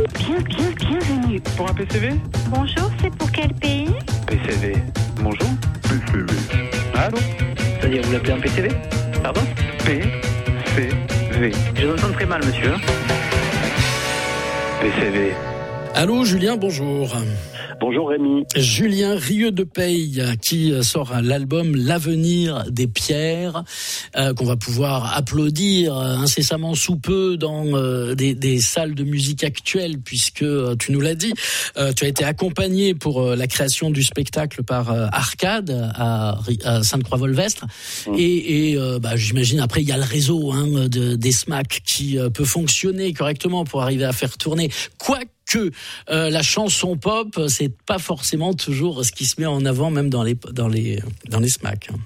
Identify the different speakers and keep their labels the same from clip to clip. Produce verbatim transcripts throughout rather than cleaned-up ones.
Speaker 1: Bien, bien, bienvenue.
Speaker 2: Pour un P C V?
Speaker 1: Bonjour, c'est pour quel pays?
Speaker 2: P C V. Bonjour. P C V. Allô?
Speaker 3: C'est-à-dire, vous l'appelez un P C V? Pardon?
Speaker 2: P C V.
Speaker 3: Je vous entends très mal, monsieur.
Speaker 2: P C V.
Speaker 4: Allô, Julien, bonjour.
Speaker 5: Bonjour Rémi.
Speaker 4: Julien Rieux de Peille qui sort l'album L'avenir des pierres euh, qu'on va pouvoir applaudir incessamment sous peu dans euh, des, des salles de musique actuelles puisque euh, tu nous l'as dit, euh, tu as été accompagné pour euh, la création du spectacle par euh, Arcade à, à Sainte-Croix-Volvestre mmh. et, et euh, bah, j'imagine après il y a le réseau hein, de, des S M A C qui euh, peut fonctionner correctement pour arriver à faire tourner quoi que euh, la chanson pop, c'est pas forcément toujours ce qui se met en avant, même dans les dans les dans les S M A C.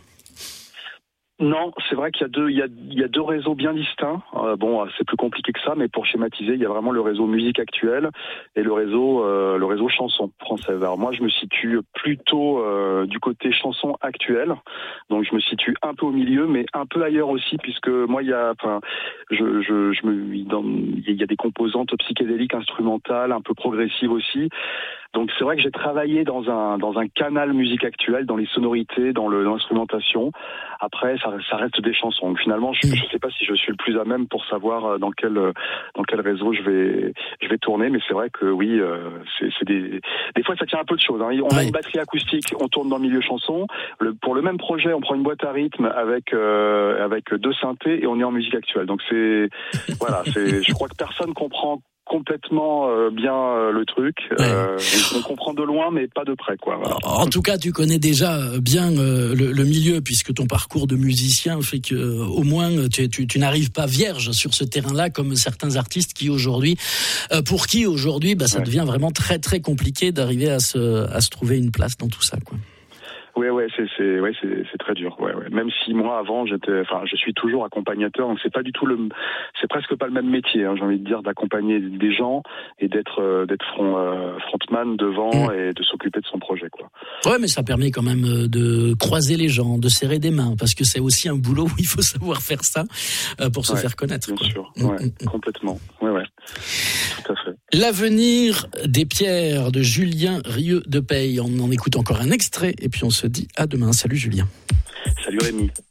Speaker 5: Non, c'est vrai qu'il y a deux, il y a, il y a deux réseaux bien distincts. Euh, bon, c'est plus compliqué que ça, mais pour schématiser, il y a vraiment le réseau musique actuelle et le réseau, euh, le réseau chanson française. Alors moi, je me situe plutôt euh, du côté chanson actuelle, donc je me situe un peu au milieu, mais un peu ailleurs aussi, puisque moi, il y a, enfin, je, je, je me, dans, il y a des composantes psychédéliques, instrumentales, un peu progressives aussi. Donc c'est vrai que j'ai travaillé dans un dans un canal musique actuelle, dans les sonorités, dans le, l'instrumentation. Après, ça, ça reste des chansons. Donc finalement, je ne sais pas si je suis le plus à même pour savoir dans quel dans quel réseau je vais je vais tourner, mais c'est vrai que oui, euh, c'est, c'est des des fois ça tient un peu de choses. Hein. On a une batterie acoustique, on tourne dans le milieu chanson. Le, pour le même projet, on prend une boîte à rythme avec euh, avec deux synthés et on est en musique actuelle. Donc c'est voilà, c'est je crois que personne comprend complètement euh, bien euh, le truc. Euh, on, on comprend de loin, mais pas de près, quoi. Voilà.
Speaker 4: En tout cas, tu connais déjà bien euh, le, le milieu, puisque ton parcours de musicien fait que, euh, au moins, tu, tu, tu n'arrives pas vierge sur ce terrain-là, comme certains artistes qui aujourd'hui, euh, pour qui aujourd'hui, bah, ça ouais. devient vraiment très très compliqué d'arriver à se à se trouver une place dans tout ça, quoi.
Speaker 5: Ouais, ouais, c'est, c'est, ouais, c'est, c'est très dur. Ouais, ouais. Même si moi avant, j'étais, enfin, je suis toujours accompagnateur. Donc c'est pas du tout le, c'est presque pas le même métier. Hein, j'ai envie de dire d'accompagner des gens et d'être, euh, d'être front, euh, frontman devant mmh. et de s'occuper de son projet, quoi.
Speaker 4: Ouais, mais ça permet quand même de croiser les gens, de serrer des mains, parce que c'est aussi un boulot où il faut savoir faire ça euh, pour se
Speaker 5: ouais,
Speaker 4: faire connaître.
Speaker 5: Bien
Speaker 4: quoi.
Speaker 5: sûr. Ouais, mmh. complètement. Ouais, ouais. Tout à fait.
Speaker 4: L'avenir des pierres de Julien Rieux de Peille. On en écoute encore un extrait et puis on se dit à demain. Salut Julien.
Speaker 5: Salut Rémi.